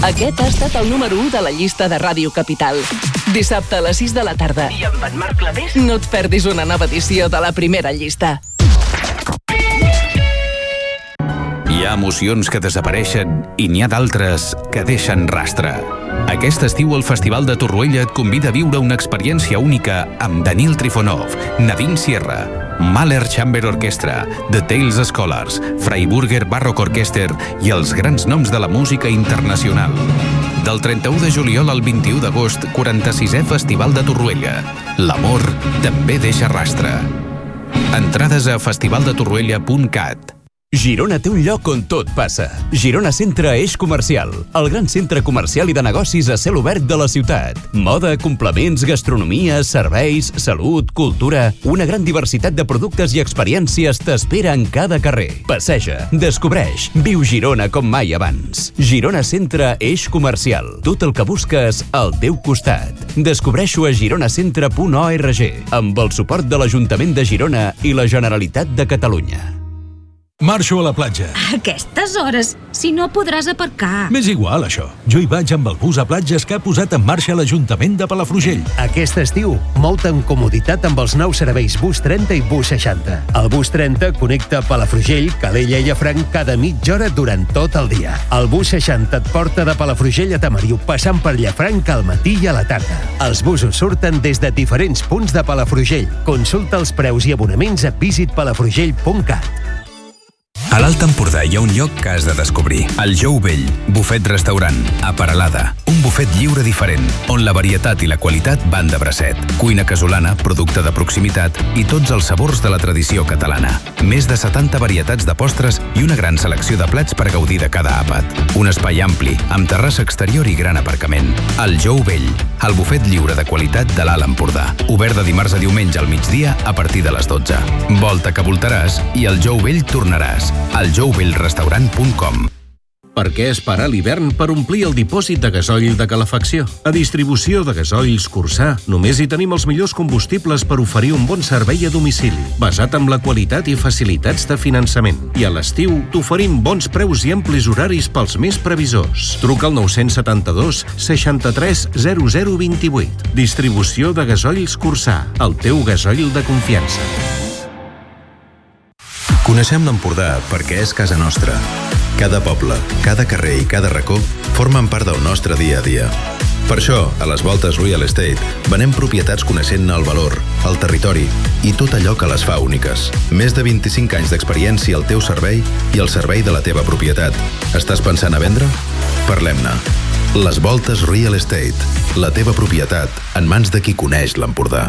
Aquest ha estat el número 1 de la llista de Ràdio Capital. Dissabte a les 6 de la tarda. I amb en Marc Clavés no et perdis una nova edició de la primera llista. Hi ha emocions que desapareixen i n'hi ha d'altres que deixen rastre. Aquest estiu el Festival de Torroella et convida a viure una experiència única amb Danil Trifonov, Nadine Sierra, Mahler Chamber Orchestra, The Tales Scholars, Freiburger Baroque Orchester i els grans noms de la música internacional. Del 31 de juliol al 21 d'agost, 46è Festival de Torroella. L'amor també deixa rastre. Entrades a festivaldetorroella.cat. Girona té un lloc on tot passa. Girona Centre Eix Comercial, el gran centre comercial i de negocis a cel obert de la ciutat. Moda, complements, gastronomia, serveis, salut, cultura... Una gran diversitat de productes i experiències t'espera en cada carrer. Passeja, descobreix, viu Girona com mai abans. Girona Centre Eix Comercial. Tot el que busques al teu costat. Descobreix-ho a gironacentre.org amb el suport de l'Ajuntament de Girona i la Generalitat de Catalunya. Marxo a la platja. A aquestes hores, si no podràs aparcar. M'és igual, això. Jo hi vaig amb el bus a platges que ha posat en marxa l'Ajuntament de Palafrugell. Aquest estiu, mou-te amb comoditat amb els nous serveis Bus 30 i Bus 60. El Bus 30 connecta Palafrugell, Calella i Llafranc cada mitja hora durant tot el dia. El Bus 60 et porta de Palafrugell a Tamariu, passant per Llafranc al matí i a la tarda. Els busos surten des de diferents punts de Palafrugell. Consulta els preus i abonaments a visitpalafrugell.cat. A l'Alt Empordà hi ha un lloc que has de descobrir. El Jou Vell, bufet restaurant, a Peralada. Un bufet lliure diferent, on la varietat i la qualitat van de bracet. Cuina casolana, producte de proximitat i tots els sabors de la tradició catalana. Més de 70 varietats de postres i una gran selecció de plats per gaudir de cada àpat. Un espai ampli, amb terrassa exterior i gran aparcament. El Jou Vell, el bufet lliure de qualitat de l'Alt Empordà. Obert de dimarts a diumenge al migdia a partir de les 12. Volta que voltaràs i el Jou Vell tornaràs. aljouvellrestaurant.com. Per què esperar l'hivern per omplir el dipòsit de gasoil de calefacció? A Distribució de Gasoils Cursà només hi tenim els millors combustibles per oferir un bon servei a domicili, basat en la qualitat i facilitats de finançament. I a l'estiu t'oferim bons preus i amplis horaris pels més previsors. Truca al 972 63 0028. Distribució de Gasoils Cursà, el teu gasoil de confiança. Coneixem l'Empordà perquè és casa nostra. Cada poble, cada carrer i cada racó formen part del nostre dia a dia. Per això, a les Voltes Real Estate, venem propietats coneixent el valor, el territori i tot allò que les fa úniques. Més de 25 anys d'experiència al teu servei i al servei de la teva propietat. Estàs pensant a vendre? Parlem-ne. Les Voltes Real Estate, la teva propietat en mans de qui coneix l'Empordà.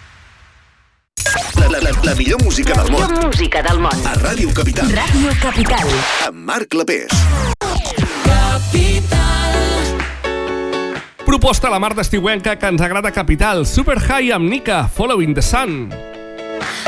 La millor música del món. La millor música del món. A Ràdio Capital. Ràdio Capital. Amb Marc Clavés. Capital. Proposta a la mar d'estiuenca que ens agrada Capital. Super High amb Nika, Following the Sun.